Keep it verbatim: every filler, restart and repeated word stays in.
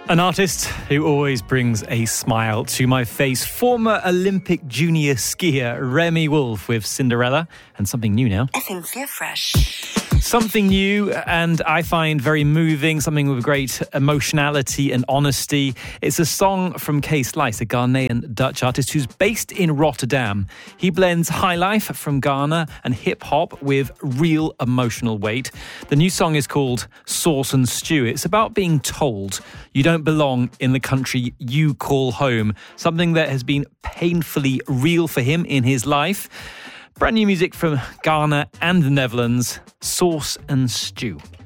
An artist who always brings a smile to my face. Former Olympic junior skier Remi Wolf with Cinderella, and something new now. F M C Fresh. Something new, and I find very moving, something with great emotionality and honesty. It's a song from Kees Slijs, a Ghanaian Dutch artist who's based in Rotterdam. He blends high life from Ghana and hip-hop with real emotional weight. The new song is called Sauce and Stew. It's about being told you don't belong in the country you call home, something that has been painfully real for him in his life. Brand new music from Ghana and the Netherlands, Sauce and Stew.